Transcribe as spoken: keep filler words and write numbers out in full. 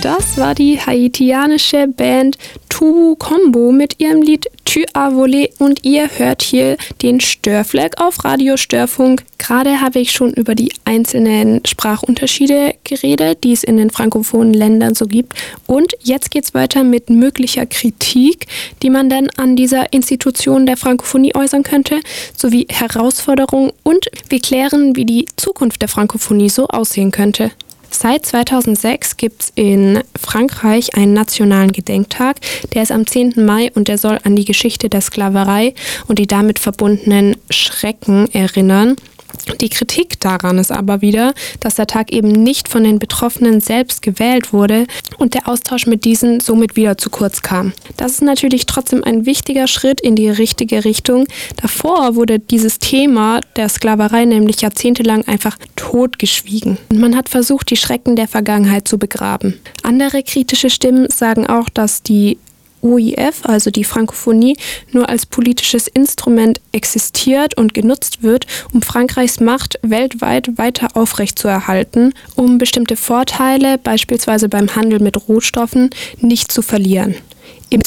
Das war die haitianische Band Tubu Combo mit ihrem Lied Tu as volé und ihr hört hier den Störfleck auf Radio Störfunk. Gerade habe ich schon über die einzelnen Sprachunterschiede geredet, die es in den frankophonen Ländern so gibt. Und jetzt geht's weiter mit möglicher Kritik, die man dann an dieser Institution der Frankophonie äußern könnte, sowie Herausforderungen, und wir klären, wie die Zukunft der Frankophonie so aussehen könnte. Seit zweitausendsechs gibt es in Frankreich einen nationalen Gedenktag. Der ist am zehnten Mai und der soll an die Geschichte der Sklaverei und die damit verbundenen Schrecken erinnern. Die Kritik daran ist aber wieder, dass der Tag eben nicht von den Betroffenen selbst gewählt wurde und der Austausch mit diesen somit wieder zu kurz kam. Das ist natürlich trotzdem ein wichtiger Schritt in die richtige Richtung. Davor wurde dieses Thema der Sklaverei nämlich jahrzehntelang einfach totgeschwiegen. Und man hat versucht, die Schrecken der Vergangenheit zu begraben. Andere kritische Stimmen sagen auch, dass die O I F, also die Frankophonie, nur als politisches Instrument existiert und genutzt wird, um Frankreichs Macht weltweit weiter aufrechtzuerhalten, um bestimmte Vorteile, beispielsweise beim Handel mit Rohstoffen, nicht zu verlieren. Im